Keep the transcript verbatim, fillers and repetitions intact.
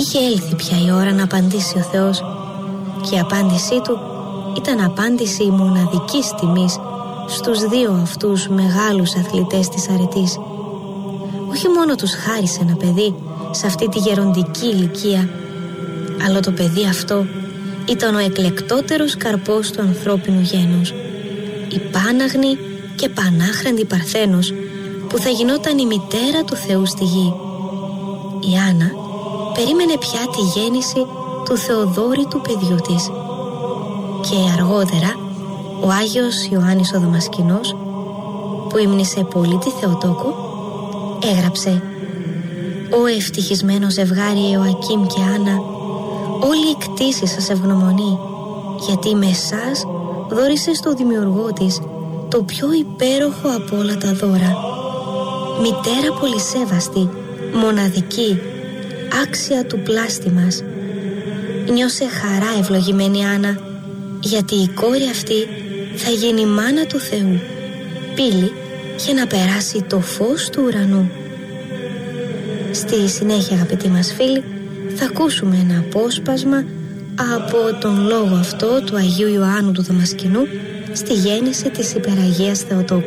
Είχε έλθει πια η ώρα να απαντήσει ο Θεός, και η απάντησή του ήταν απάντηση μοναδικής τιμής στους δύο αυτούς μεγάλους αθλητές της αρετής. Όχι μόνο τους χάρισε ένα παιδί σε αυτή τη γεροντική ηλικία, αλλά το παιδί αυτό ήταν ο εκλεκτότερος καρπός του ανθρώπινου γένους, η πάναγνη και πανάχραντη Παρθένος που θα γινόταν η μητέρα του Θεού στη γη. Η Άννα περίμενε πια τη γέννηση του Θεοδόρητου παιδιού της, και αργότερα ο Άγιος Ιωάννης ο Δαμασκηνός, που ύμνησε πολύ τη Θεοτόκου, έγραψε: «Ω ευτυχισμένο ζευγάρι Ιωακήμ και Άννα, όλη η κτήση σας ευγνωμονεί, γιατί με εσάς δώρισε στο Δημιουργό της το πιο υπέροχο από όλα τα δώρα. Μητέρα πολυσέβαστη, μοναδική, άξια του πλάστη μας. Νιώσε χαρά, ευλογημένη Άννα, γιατί η κόρη αυτή θα γίνει μάνα του Θεού, πύλη για να περάσει το φως του ουρανού». Στη συνέχεια, αγαπητοί μας φίλοι, θα ακούσουμε ένα απόσπασμα από τον λόγο αυτό του Αγίου Ιωάννου του Δαμασκηνού στη γέννηση της Υπεραγίας Θεοτόκου.